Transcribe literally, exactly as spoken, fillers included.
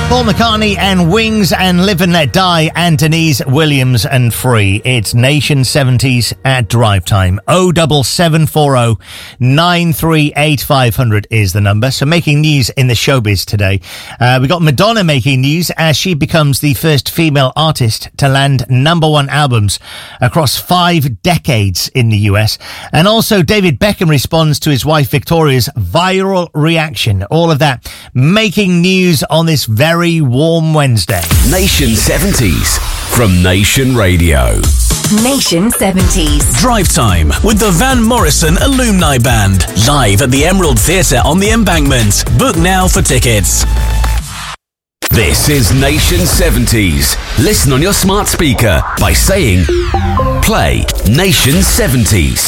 Paul McCartney and Wings and Live and Let Die, and Denise Williams and Free. It's Nation seventies at drive time. oh seven seven four oh nine three eight five hundred is the number. So making news in the showbiz today. Uh, we got Madonna making news as she becomes the first female artist to land number one albums across five decades in the U S. And also David Beckham responds to his wife Victoria's viral reaction. All of that making news on this very Very warm Wednesday. Nation seventies from Nation Radio. Nation seventies. Drive Time with the Van Morrison Alumni Band. Live at the Emerald Theatre on the Embankment. Book now for tickets. This is Nation seventies. Listen on your smart speaker by saying, play Nation seventies.